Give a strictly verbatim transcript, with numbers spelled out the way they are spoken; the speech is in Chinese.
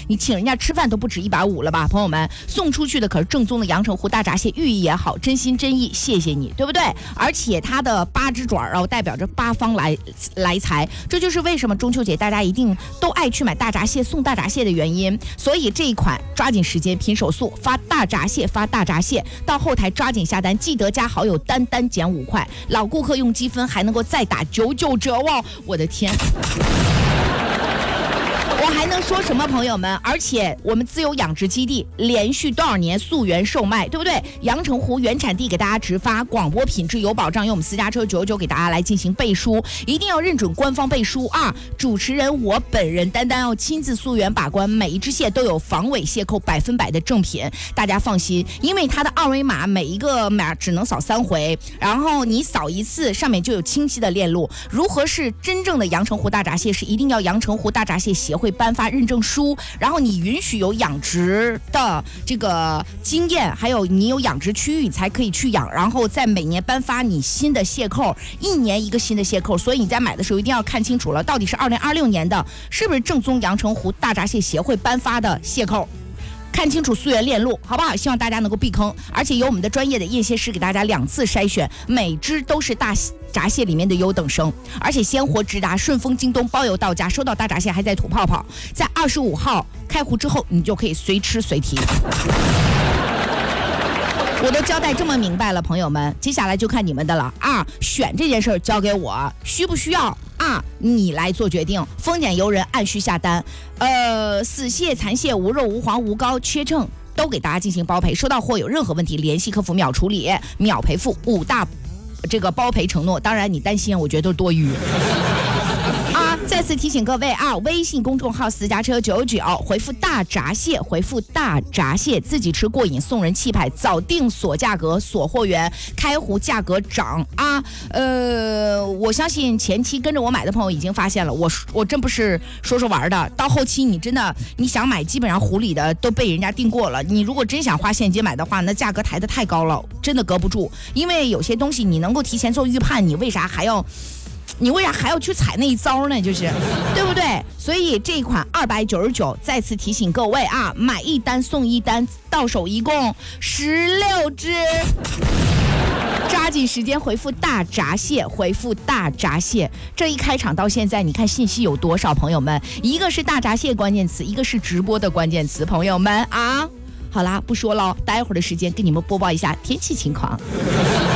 你请人家吃饭都不止一百五了吧，朋友们，送出去的可是正宗的阳澄湖大闸蟹，寓意也好，真心真意，谢谢你，对不对？而且它的八只爪啊，代表着八方来来财，这就是为什么中秋节大家一定都爱去买大闸蟹送大闸蟹的原因。所以这一款抓紧时间拼手速，发大闸蟹发大闸蟹，到后台抓紧下单，记得加好友单单减五块，老顾客用积分还能够再打九九折哦！我的天。我还能说什么，朋友们？而且我们自有养殖基地连续多少年溯源售卖，对不对？阳澄湖原产地给大家直发，广播品质有保障，用我们私家车九九九给大家来进行背书，一定要认准官方背书啊！主持人我本人单单要亲自溯源把关，每一只蟹都有防伪蟹扣百分百的正品，大家放心，因为它的二维码每一个码只能扫三回，然后你扫一次上面就有清晰的链路。如何是真正的阳澄湖大闸蟹？是一定要阳澄湖大闸蟹协会颁发认证书，然后你允许有养殖的这个经验，还有你有养殖区域才可以去养，然后在每年颁发你新的蟹扣，一年一个新的蟹扣，所以你在买的时候一定要看清楚了，到底是二零二六年的，是不是正宗阳澄湖大闸蟹协会颁发的蟹扣。看清楚溯源链路，好不好？希望大家能够避坑，而且由我们的专业的验蟹师给大家两次筛选，每只都是大闸蟹里面的优等生，而且鲜活直达顺丰、京东，包邮到家，收到大闸蟹还在吐泡泡，在二十五号开湖之后，你就可以随吃随提。我都交代这么明白了，朋友们，接下来就看你们的了啊！选这件事儿交给我，需不需要啊？你来做决定，丰俭由人，按需下单。呃，死蟹、残蟹、无肉、无黄、无膏、缺秤，都给大家进行包赔。收到货有任何问题，联系客服秒处理，秒赔付，五大这个包赔承诺。当然，你担心，我觉得都是多余。再次提醒各位啊，微信公众号私家车九九，回复大闸蟹，回复大闸蟹，自己吃过瘾，送人气派，早定锁价格，锁货源，开湖价格涨啊！呃，我相信前期跟着我买的朋友已经发现了，我我真不是说说玩的，到后期你真的你想买，基本上湖里的都被人家订过了。你如果真想花现金买的话，那价格抬得太高了，真的搁不住。因为有些东西你能够提前做预判，你为啥还要？你为啥还要去踩那一招呢？就是对不对？所以这一款二百九十九，再次提醒各位啊，买一单送一单，到手一共十六只。抓紧时间回复大闸蟹，回复大闸蟹。这一开场到现在，你看信息有多少？朋友们，一个是大闸蟹关键词，一个是直播的关键词。朋友们啊，好啦，不说了，待会儿的时间给你们播报一下天气情况。